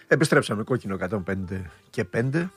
Επιστρέψαμε, κόκκινο 105 και 5.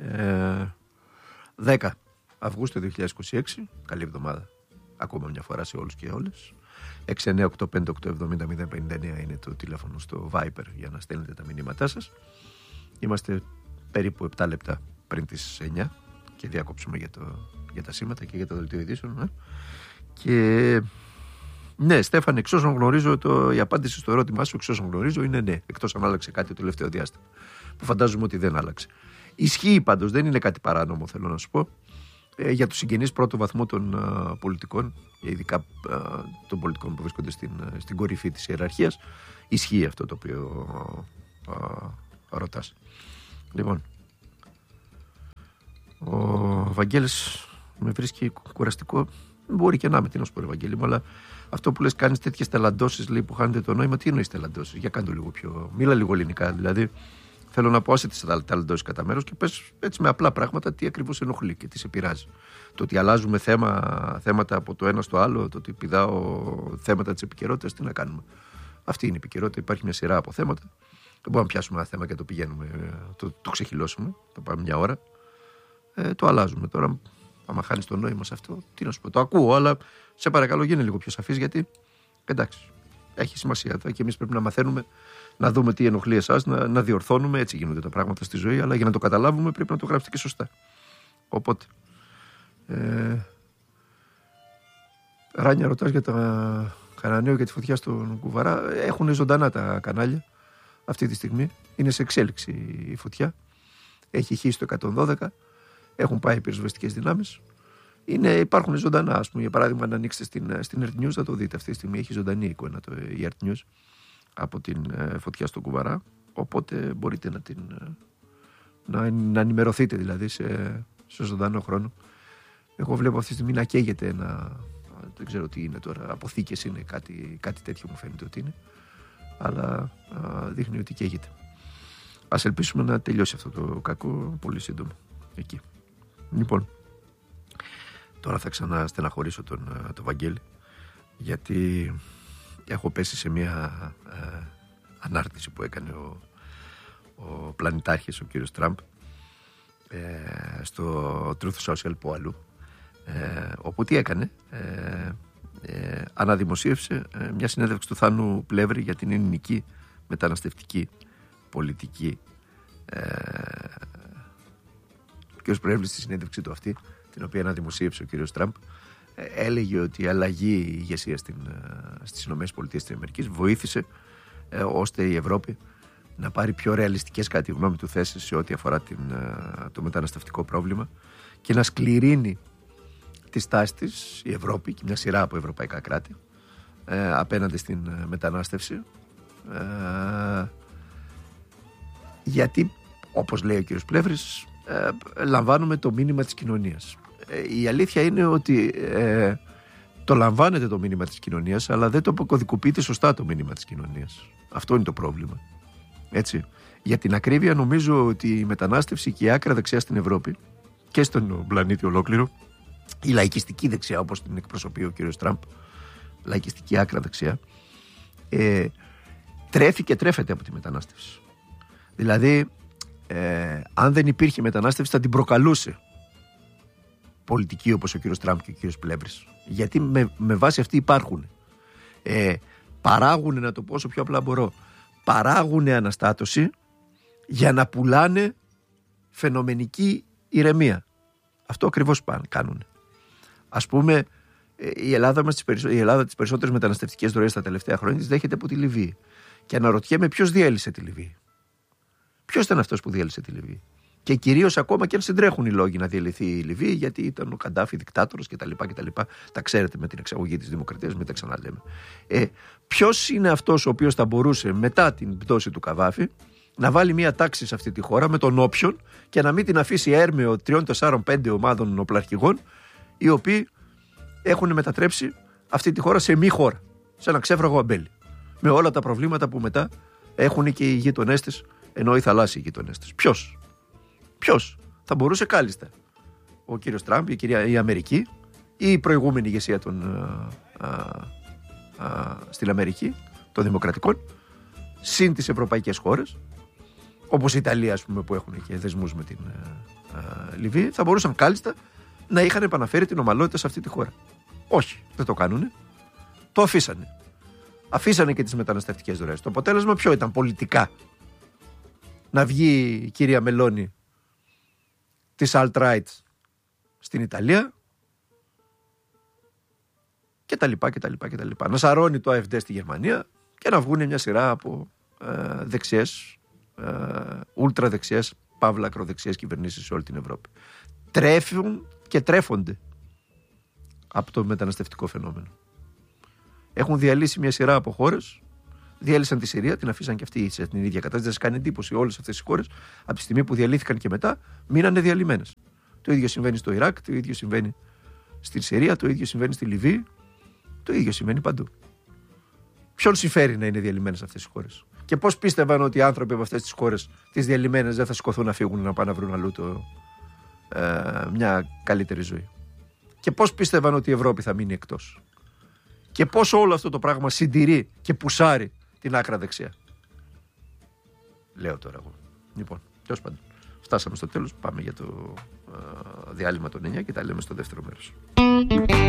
10 Αυγούστου 2026. Καλή εβδομάδα. Ακόμα μια φορά σε όλους και όλες. 6985-870-059 είναι το τηλέφωνο στο Viber για να στέλνετε τα μηνύματά σας. Είμαστε περίπου 7 λεπτά πριν τις 9 και διακόψουμε για τα σήματα και για το δελτίο ειδήσεων. Και ναι, Στέφανε, εξ όσων γνωρίζω, η απάντηση στο ερώτημά σου, εξ όσων γνωρίζω, είναι ναι. Εκτός αν άλλαξε κάτι το τελευταίο διάστημα. Που φαντάζομαι ότι δεν άλλαξε. Ισχύει πάντως, δεν είναι κάτι παράνομο, θέλω να σου πω. Για τους συγγενείς πρώτου βαθμού των πολιτικών, ειδικά των πολιτικών που βρίσκονται στην κορυφή της ιεραρχίας, ισχύει αυτό το οποίο ρωτάς. Λοιπόν, ο Βαγγέλης με βρίσκει κουραστικό. Μπορεί και να με, τι να σου πω, Ευαγγέλη μου, αλλά αυτό που λες, κάνεις τέτοιες ταλαντώσεις, λέει, που χάνετε το νόημα. Τι εννοείς ταλαντώσεις? Για κάνε το λίγο πιο. Μίλα λίγο ελληνικά, δηλαδή. Θέλω να πω, άσε τις ταλαντώσεις κατά μέρος και πες έτσι με απλά πράγματα τι ακριβώς ενοχλεί και τι σε πειράζει. Το ότι αλλάζουμε θέματα από το ένα στο άλλο, το ότι πηδάω θέματα της επικαιρότητας, τι να κάνουμε? Αυτή είναι η επικαιρότητα. Υπάρχει μια σειρά από θέματα. Δεν μπορούμε να πιάσουμε ένα θέμα και το πηγαίνουμε, το ξεχυλώσουμε, το πάμε μια ώρα. Το αλλάζουμε τώρα. Άμα χάνεις το νόημα σε αυτό, τι να σου πω? Το ακούω, αλλά σε παρακαλώ γίνε λίγο πιο σαφής, γιατί εντάξει, έχει σημασία. Και εμείς πρέπει να μαθαίνουμε, να δούμε τι ενοχλεί εσάς, να διορθώνουμε. Έτσι γίνονται τα πράγματα στη ζωή, αλλά για να το καταλάβουμε πρέπει να το γράψετε και σωστά. Οπότε, Ράνια, ρωτάς για τα Καναναίο και τη φωτιά στον Κουβαρά. Έχουν ζωντανά τα κανάλια αυτή τη στιγμή. Είναι σε εξέλιξη η φωτιά. Έχει χύσει το 112. Έχουν πάει πυροσβεστικές δυνάμεις. Υπάρχουν ζωντανά, ας πούμε. Για παράδειγμα, να ανοίξετε στην Earth News, θα το δείτε αυτή τη στιγμή. Έχει ζωντανή εικόνα η Earth News από την φωτιά στον Κουβαρά. Οπότε μπορείτε να ενημερωθείτε, δηλαδή, σε ζωντανό χρόνο. Εγώ βλέπω αυτή τη στιγμή να καίγεται δεν ξέρω τι είναι τώρα. Αποθήκες είναι, κάτι τέτοιο μου φαίνεται ότι είναι. Αλλά δείχνει ότι καίγεται. Ας ελπίσουμε να τελειώσει αυτό το κακό πολύ σύντομα εκεί. Λοιπόν, τώρα θα ξαναστεναχωρήσω τον Βαγγέλη, γιατί έχω πέσει σε μια ανάρτηση που έκανε ο πλανητάρχης, ο κύριος Τραμπ, στο Truth Social που αλλού, όπου τι έκανε? Αναδημοσίευσε μια συνέντευξη του Θάνου Πλεύρη για την ελληνική μεταναστευτική πολιτική. Ο κ. Πλεύρης, στη συνέντευξη του αυτή, την οποία αναδημοσίευσε ο κ. Τραμπ, έλεγε ότι η αλλαγή ηγεσίας στις ΗΠΑ βοήθησε ώστε η Ευρώπη να πάρει πιο ρεαλιστικές, κατά τη γνώμη του, θέσεις σε ό,τι αφορά το μεταναστευτικό πρόβλημα και να σκληρύνει τη στάση της η Ευρώπη και μια σειρά από ευρωπαϊκά κράτη απέναντι στην μετανάστευση, γιατί, όπως λέει ο κ. Πλεύρης, λαμβάνουμε το μήνυμα της κοινωνίας. Η αλήθεια είναι ότι το λαμβάνετε το μήνυμα της κοινωνίας, αλλά δεν το αποκωδικοποιείτε σωστά το μήνυμα της κοινωνίας. Αυτό είναι το πρόβλημα. Έτσι. Για την ακρίβεια, νομίζω ότι η μετανάστευση και η άκρα δεξιά στην Ευρώπη και στον πλανήτη ολόκληρο, η λαϊκιστική δεξιά, όπως την εκπροσωπεί ο κ. Τραμπ, λαϊκιστική άκρα δεξιά, τρέφει και τρέφεται από τη μετανάστευση. Δηλαδή, αν δεν υπήρχε μετανάστευση, θα την προκαλούσε πολιτικοί όπως ο κύριος Τραμπ και ο κύριος Πλεύρης. Γιατί με βάση αυτή υπάρχουν. Παράγουν, να το πω όσο πιο απλά μπορώ, παράγουν αναστάτωση για να πουλάνε φαινομενική ηρεμία. Αυτό ακριβώς κάνουν. Ας πούμε, η Ελλάδα τις περισσότερες μεταναστευτικές ροές τα τελευταία χρόνια τις δέχεται από τη Λιβύη. Και αναρωτιέμαι ποιος διέλυσε τη Λιβύη. Ποιος ήταν αυτός που διέλυσε τη Λιβύη? Και κυρίως, ακόμα και αν συντρέχουν οι λόγοι να διελυθεί η Λιβύη, γιατί ήταν ο Καντάφη δικτάτορος κτλ. Τα ξέρετε με την εξαγωγή της δημοκρατίας, μην τα ξαναλέμε. Ποιος είναι αυτός ο οποίος θα μπορούσε μετά την πτώση του Καδάφη να βάλει μια τάξη σε αυτή τη χώρα με τον όποιον και να μην την αφήσει έρμεο 3, 4, 5 ομάδων οπλαρχηγών, οι οποίοι έχουν μετατρέψει αυτή τη χώρα σε μη χώρα, σε ένα ξέφραγο αμπέλι, με όλα τα προβλήματα που μετά έχουν και οι γείτονές της, ενώ οι θαλάσσιοι γείτονές της. Ποιος θα μπορούσε? Κάλλιστα ο κύριος Τραμπ, η Αμερική, ή η προηγούμενη ηγεσία στην Αμερική των Δημοκρατικών, συν τις ευρωπαϊκές χώρες, όπως η Ιταλία, ας πούμε, που έχουν και δεσμούς με την Λιβύη, θα μπορούσαν κάλλιστα να είχαν επαναφέρει την ομαλότητα σε αυτή τη χώρα. Όχι, δεν το κάνουνε. Το αφήσανε. Αφήσανε και τις μεταναστευτικές ροές. Το αποτέλεσμα ποιο ήταν πολιτικά? Να βγει η κυρία Μελώνη της alt-right στην Ιταλία και τα λοιπά και τα λοιπά και τα λοιπά. Να σαρώνει το AfD στη Γερμανία και να βγουν μια σειρά από δεξιές, ούλτρα δεξιές, παύλα ακροδεξιές κυβερνήσεις σε όλη την Ευρώπη. Τρέφουν και τρέφονται από το μεταναστευτικό φαινόμενο. Έχουν διαλύσει μια σειρά από χώρες. Διέλυσαν τη Συρία, την αφήσαν και αυτή σε την ίδια κατάσταση. Δεν σας κάνει εντύπωση? Όλες αυτές οι χώρες, από τη στιγμή που διαλύθηκαν και μετά, μείνανε διαλυμένες. Το ίδιο συμβαίνει στο Ιράκ, το ίδιο συμβαίνει στη Συρία, το ίδιο συμβαίνει στη Λιβύη, το ίδιο συμβαίνει παντού. Ποιον συμφέρει να είναι διαλυμένες αυτές οι χώρες? Και πώς πίστευαν ότι οι άνθρωποι από αυτές τις χώρες, τις διαλυμένες, δεν θα σηκωθούν να φύγουν να πάνε να βρουν αλλού μια καλύτερη ζωή? Και πώς πίστευαν ότι η Ευρώπη θα μείνει εκτός? Και πώς όλο αυτό το πράγμα συντηρεί και πουσάρει την άκρα δεξιά? Λέω τώρα εγώ. Λοιπόν, τέλος πάντων, φτάσαμε στο τέλος. Πάμε για το διάλειμμα των 9 και τα λέμε στο δεύτερο μέρος.